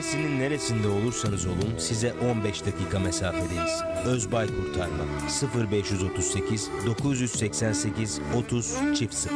Mersin'in neresinde olursanız olun size 15 dakika mesafedeyiz. Özbay Kurtarma 0538 988 30 0